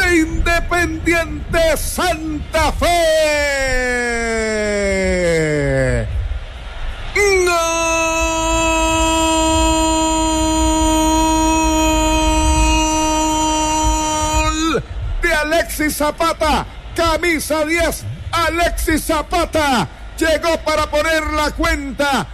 de Independiente Santa Fe. ¡Gol! De Alexis Zapata, camisa 10, Alexis Zapata llegó para poner la cuenta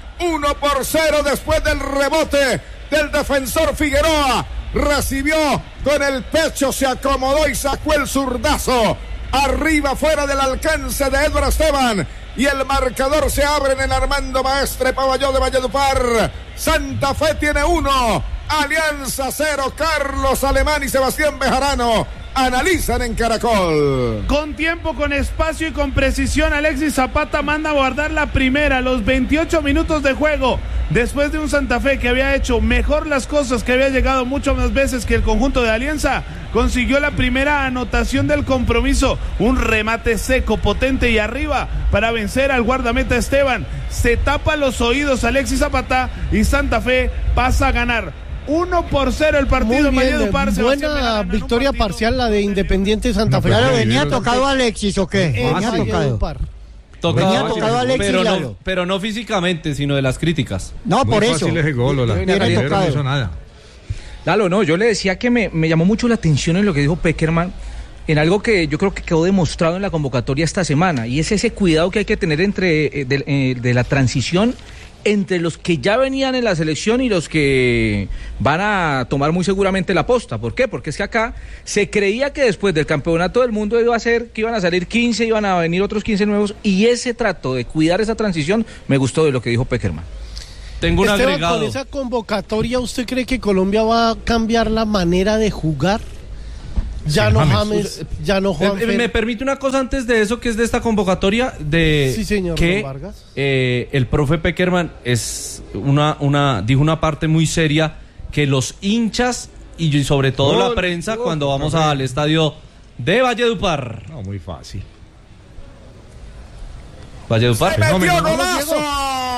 1-0 después del rebote del defensor Figueroa. Recibió con el pecho, se acomodó y sacó el zurdazo. Arriba, fuera del alcance de Edward Esteban. Y el marcador se abre en el Armando Maestre Pavalló de Valledupar. Santa Fe tiene 1, Alianza 0. Carlos Alemán y Sebastián Bejarano analizan en Caracol. Con tiempo, con espacio y con precisión, Alexis Zapata manda a guardar la primera a los 28 minutos de juego. Después de un Santa Fe que había hecho mejor las cosas, que había llegado muchas más veces que el conjunto de Alianza, consiguió la primera anotación del compromiso. Un remate seco, potente y arriba para vencer al guardameta Esteban. Se tapa los oídos Alexis Zapata y Santa Fe pasa a ganar 1-0 el partido en Valledupar. Buena victoria parcial la de Independiente Santa Fe. Claro, ¿venía tocado Alexis o qué? Venía tocado. Venía tocado Alexis, pero no físicamente, sino de las críticas. No, muy por eso. Fácil ese gol, no hizo nada. Lalo, no, yo le decía que me llamó mucho la atención en lo que dijo Peckerman, en algo que yo creo que quedó demostrado en la convocatoria esta semana, y es ese cuidado que hay que tener entre de la transición entre los que ya venían en la selección y los que van a tomar muy seguramente la posta. ¿Por qué? Porque es que acá se creía que después del campeonato del mundo iba a ser que iban a salir 15, iban a venir otros 15 nuevos, y ese trato de cuidar esa transición me gustó de lo que dijo Peckerman. Tengo un agregado. Con esa convocatoria, ¿usted cree que Colombia va a cambiar la manera de jugar? Ya no James, ya no Juanfer. ¿Me permite una cosa antes de eso, que es de esta convocatoria? Sí, señor, que don Vargas. El profe Peckerman dijo una parte muy seria, que los hinchas y sobre todo la prensa, cuando vamos al estadio de Valledupar. No, muy fácil. Valledupar. ¡Se metió golazo!